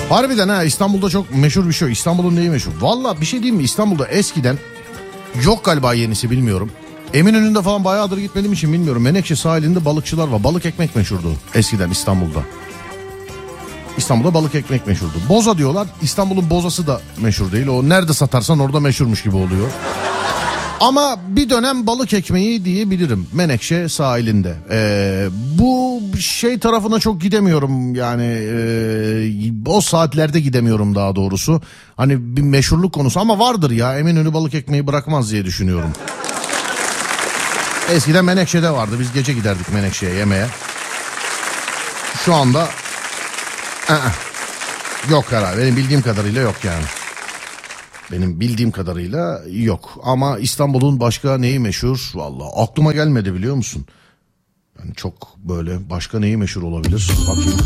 Harbiden ha, İstanbul'da çok meşhur bir şey. İstanbul'un neyi meşhur? Valla bir şey diyeyim mi? İstanbul'da eskiden, yok galiba yenisi, bilmiyorum. Eminönü'nde falan bayağıdır gitmediğim için bilmiyorum. Menekşe sahilinde balıkçılar var. Balık ekmek meşhurdu eskiden İstanbul'da. İstanbul'da balık ekmek meşhurdu. Boza diyorlar. İstanbul'un bozası da meşhur değil. O nerede satarsan orada meşhurmuş gibi oluyor. Ama bir dönem balık ekmeği diyebilirim Menekşe sahilinde. Bu şey tarafına çok gidemiyorum yani, o saatlerde gidemiyorum daha doğrusu. Hani bir meşhurluk konusu ama vardır ya, Eminönü balık ekmeği bırakmaz diye düşünüyorum. Eskiden Menekşe'de vardı, biz gece giderdik Menekşe'ye yemeye. Şu anda yok herhalde, benim bildiğim kadarıyla yok yani. Benim bildiğim kadarıyla yok. Ama İstanbul'un başka neyi meşhur? Vallahi aklıma gelmedi, biliyor musun? Yani çok böyle başka neyi meşhur olabilir? Bakayım.